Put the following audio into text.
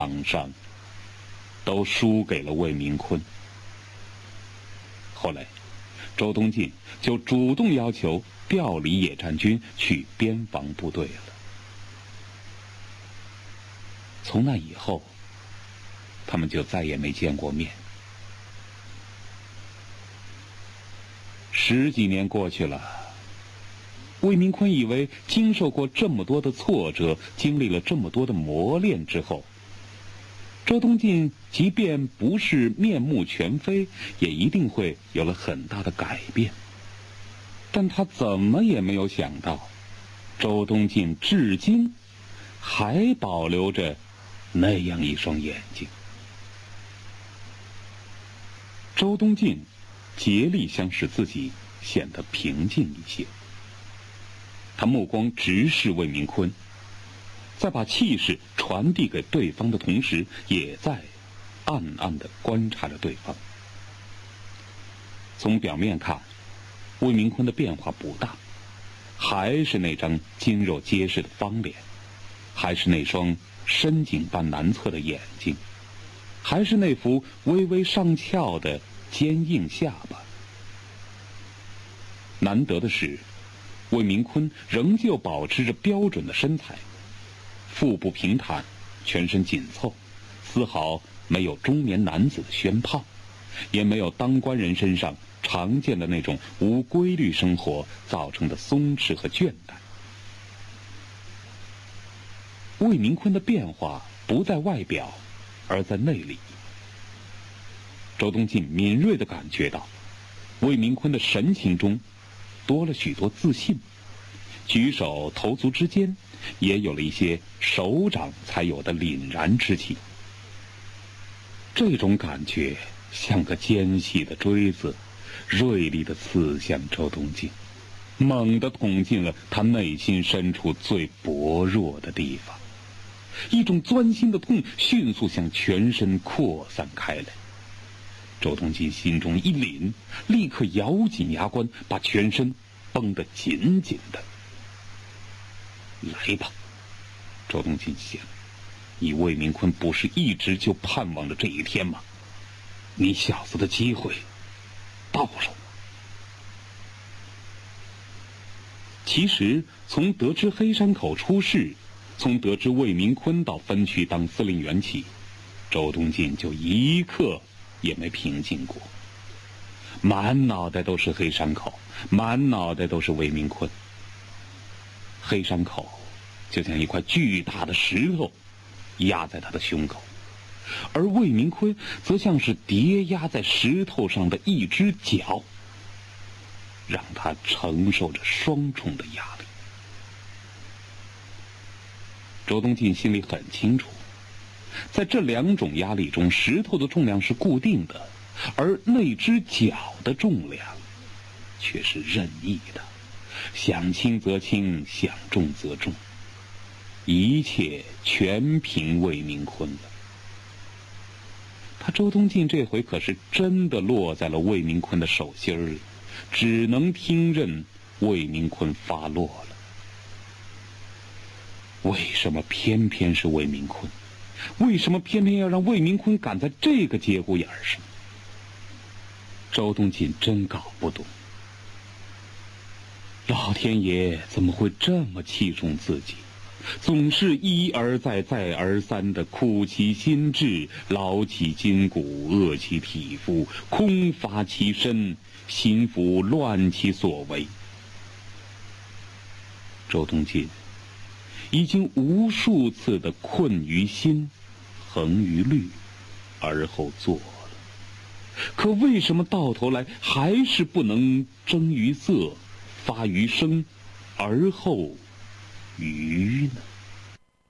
场上都输给了魏明坤。后来，周东进就主动要求调离野战军去边防部队了。从那以后，他们就再也没见过面。10几年过去了，魏明坤以为经受过这么多的挫折，经历了这么多的磨练之后，周东进即便不是面目全非，也一定会有了很大的改变。但他怎么也没有想到，周东进至今还保留着那样一双眼睛。周东进竭力想使自己显得平静一些，他目光直视魏明坤，在把气势传递给对方的同时，也在暗暗地观察着对方。从表面看，魏明坤的变化不大，还是那张筋肉结实的方脸，还是那双深井般难测的眼睛，还是那副微微上翘的坚硬下巴。难得的是，魏明坤仍旧保持着标准的身材，腹部平坦，全身紧凑，丝毫没有中年男子的宣胖，也没有当官人身上常见的那种无规律生活造成的松弛和倦怠。魏明坤的变化不在外表，而在内里。周东进敏锐地感觉到，魏明坤的神情中多了许多自信，举手投足之间也有了一些首长才有的凛然之气。这种感觉像个尖细的锥子，锐利地刺向周东进，猛地捅进了他内心深处最薄弱的地方。一种钻心的痛迅速向全身扩散开来。周东进心中一凛，立刻咬紧牙关，把全身绷得紧紧的。来吧，周东进想，你魏明坤不是一直就盼望着这一天吗？你小子的机会到了。其实从得知黑山口出事，从得知魏明坤到分区当司令员起，周东进就一刻也没平静过。满脑袋都是黑山口，满脑袋都是魏明坤。黑山口就像一块巨大的石头压在他的胸口，而魏明坤则像是叠压在石头上的一只脚，让他承受着双重的压力。周东进心里很清楚，在这两种压力中，石头的重量是固定的，而那只脚的重量却是任意的，想轻则轻，想重则重，一切全凭魏明坤了。他周东进这回可是真的落在了魏明坤的手心里，只能听任魏明坤发落了。为什么偏偏是魏明坤？为什么偏偏要让魏明坤赶在这个节骨眼上？周东进真搞不懂，老天爷怎么会这么器重自己，总是一而再再而三地苦其心志，劳其筋骨，饿其体肤，空乏其身，心腹乱其所为。周东进已经无数次的困于心，衡于虑，而后作了。可为什么到头来还是不能征于色，发于声，而后愚呢？